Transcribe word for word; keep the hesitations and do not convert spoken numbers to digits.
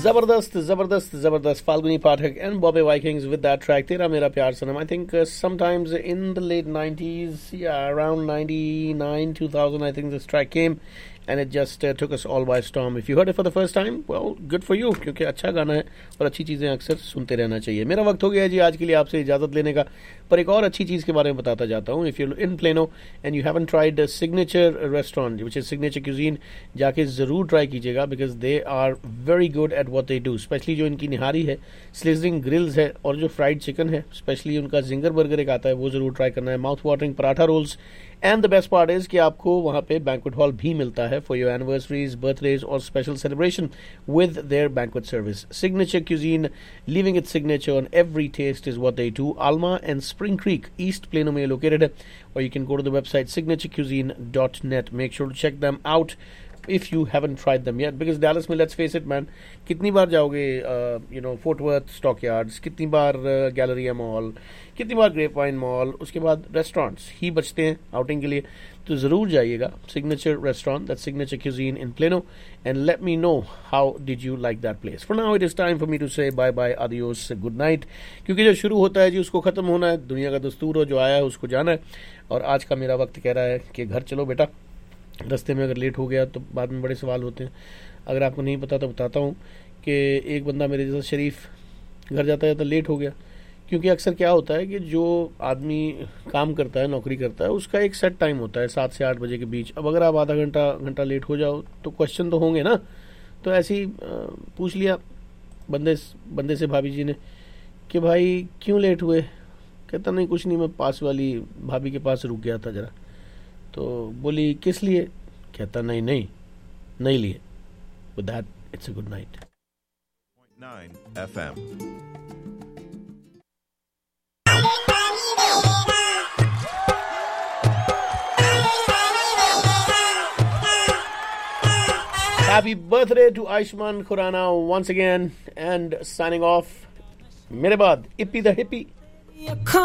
जबरदस्त जबरदस्त जबरदस्त Falguni Pathak and बॉबे Vikings with that track तेरा मेरा प्यार सनम. I think uh, sometimes in the late nineties, yeah, around ninety-nine, two thousand, I think this track came and it just uh, took us all by storm. If you heard it for the first time, well, good for you, क्योंकि अच्छा गाना है और अच्छी चीज़ें अक्सर सुनते रहना चाहिए. मेरा वक्त हो गया जी आज के लिए आपसे इजाज़त लेने का, पर एक और अच्छी चीज़ के बारे में बताता जाता हूँ. If you in plano and you haven't tried signature restaurant which is signature cuisine, जाके ज़रूर ट्राई कीजिएगा because they are very good at what they do. Specially जो इनकी निहारी है, स्लिजरिंग ग्रिल्स है और जो फ्राइड चिकन है, स्पेशली उनका जिंगर बर्गर एक आता है, वो ज़रूर ट्राई करना है. Mouth watering paratha roles and the best part is कि आपको वहाँ पे बैंक्वेट हॉल भी मिलता है फॉर योर एनिवर्सरीज, बर्थडेज और special celebration with their banquet service. Signature cuisine, living it signature on every test is what they do. आल्मा and spring creek, east plano में located है, और you can go to the website signature cuisine dot net. Make sure to check them out if you haven't tried them yet, because Dallas में, let's face it man, कितनी बार जाओगे you know fort worth stock yards, कितनी बार Galleria mall, कितनी बार grep wine mall, उसके बाद restaurants ही बचते हैं outing के लिए. तो ज़रूर जाइएगा signature restaurant, that signature cuisine in plano, and let me know how did you like that place. For now it is time for me to से bye bye, adios, good night, क्योंकि जो शुरू होता है जी उसको ख़त्म होना है. दुनिया का दस्तूर हो, जो आया है उसको जाना है, और आज का मेरा वक्त कह रहा है कि घर चलो बेटा. रास्ते में अगर लेट हो गया तो बाद में बड़े सवाल होते हैं. अगर आपको नहीं पता तो बताता हूँ कि एक बंदा मेरे जैसा शरीफ घर जाता जाता लेट हो गया, क्योंकि अक्सर क्या होता है कि जो आदमी काम करता है, नौकरी करता है, उसका एक सेट टाइम होता है सात से आठ बजे के बीच. अब अगर आप आधा घंटा घंटा लेट हो जाओ तो क्वेश्चन तो होंगे ना. तो ऐसे ही पूछ लिया बंदे बंदे से भाभी जी ने कि भाई क्यों लेट हुए. कहता नहीं कुछ नहीं, मैं पास वाली भाभी के पास रुक गया था ज़रा. तो बोली किस लिए. कहता नहीं नहीं नहीं लिए. With that, it's a good night. nine F M. Happy birthday to Aishman Khurana once again, and signing off. मेरे बाद इप्पी द हिप्पी.